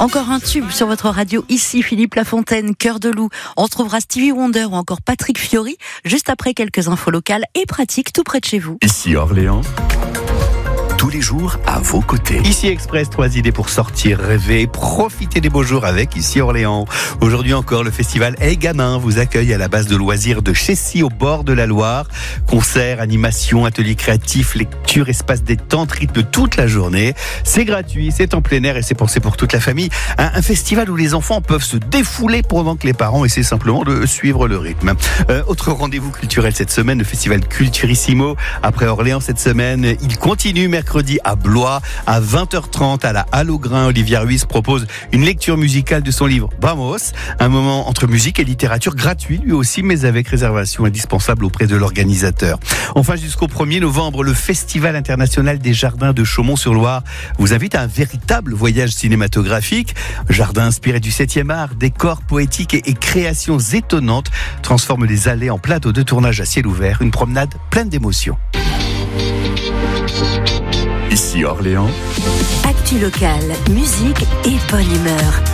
Encore un tube sur votre radio, ici Philippe Lafontaine, Cœur de Loup. On retrouvera Stevie Wonder ou encore Patrick Fiori, juste après quelques infos locales et pratiques tout près de chez vous. Ici Orléans, tous les jours à vos côtés. Ici Express, 3 idées pour sortir, rêver, profiter des beaux jours avec Ici Orléans. Aujourd'hui encore, le festival Hey Gamin vous accueille à la base de loisirs de Chessy au bord de la Loire. Concerts, animations, ateliers créatifs, lecture, espace détente, rythme toute la journée. C'est gratuit, c'est en plein air et c'est pensé pour toute la famille. Un festival où les enfants peuvent se défouler pendant que les parents essaient simplement de suivre le rythme. Autre rendez-vous culturel cette semaine, le festival Culturissimo. Après Orléans cette semaine, il continue mercredi à Blois à 20h30 à la Halle au Grain. Olivia Ruiz propose une lecture musicale de son livre Vamos, un moment entre musique et littérature gratuit lui aussi, mais avec réservation indispensable auprès de l'organisateur. Enfin, jusqu'au 1er novembre, le Festival international des jardins de Chaumont-sur-Loire vous invite à un véritable voyage cinématographique. Jardins inspirés du 7e art, décors poétiques et créations étonnantes transforment les allées en plateau de tournage à ciel ouvert, une promenade pleine d'émotions. Ici Orléans. Actu locale, musique et bonne humeur.